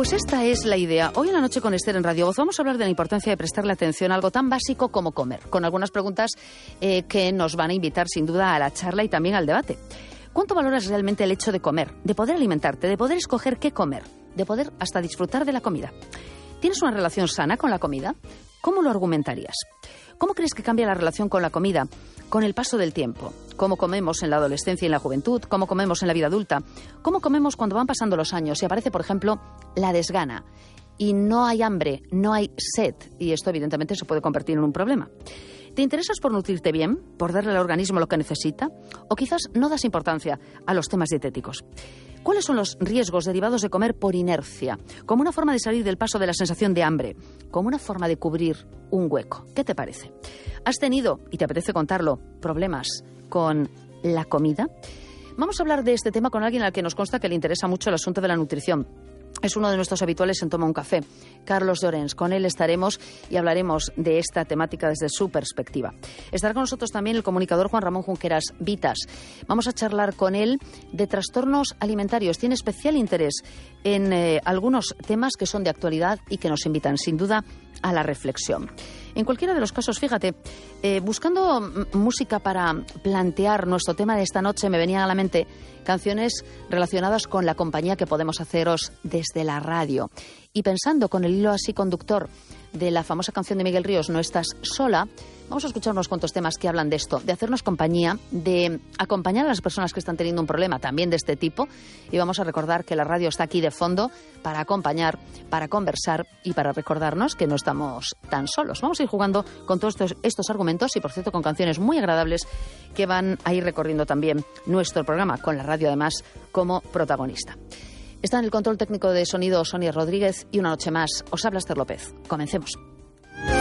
Pues esta es la idea. Hoy en la noche con Esther en Radio Voz vamos a hablar de la importancia de prestarle atención a algo tan básico como comer, con algunas preguntas que nos van a invitar sin duda a la charla y también al debate. ¿Cuánto valoras realmente el hecho de comer, de poder alimentarte, de poder escoger qué comer, de poder hasta disfrutar de la comida? ¿Tienes una relación sana con la comida? ¿Cómo lo argumentarías? ¿Cómo crees que cambia la relación con la comida con el paso del tiempo? ¿Cómo comemos en la adolescencia y en la juventud? ¿Cómo comemos en la vida adulta? ¿Cómo comemos cuando van pasando los años y aparece, por ejemplo, la desgana? Y no hay hambre, no hay sed. Y esto, evidentemente, se puede convertir en un problema. ¿Te interesas por nutrirte bien? ¿Por darle al organismo lo que necesita? ¿O quizás no das importancia a los temas dietéticos? ¿Cuáles son los riesgos derivados de comer por inercia? Como una forma de salir del paso de la sensación de hambre, como una forma de cubrir un hueco. ¿Qué te parece? ¿Has tenido, y te apetece contarlo, problemas con la comida? Vamos a hablar de este tema con alguien al que nos consta que le interesa mucho el asunto de la nutrición. Es uno de nuestros habituales en Toma un Café, Carlos Llorens. Con él estaremos y hablaremos de esta temática desde su perspectiva. Estará con nosotros también el comunicador Juan Ramón Junqueras Vitas. Vamos a charlar con él de trastornos alimentarios. Tiene especial interés en algunos temas que son de actualidad y que nos invitan, sin duda, a la reflexión. En cualquiera de los casos, fíjate, buscando música para plantear nuestro tema de esta noche, me venían a la mente canciones relacionadas con la compañía que podemos haceros desde la radio. Y pensando con el hilo así conductor de la famosa canción de Miguel Ríos, No estás sola, vamos a escuchar unos cuantos temas que hablan de esto, de hacernos compañía, de acompañar a las personas que están teniendo un problema también de este tipo. Y vamos a recordar que la radio está aquí de fondo para acompañar, para conversar y para recordarnos que no estamos tan solos. Vamos a ir jugando con todos estos argumentos y, por cierto, con canciones muy agradables que van a ir recorriendo también nuestro programa, con la radio además como protagonista. Está en el control técnico de sonido Sonia Rodríguez y una noche más os habla Esther López. Comencemos.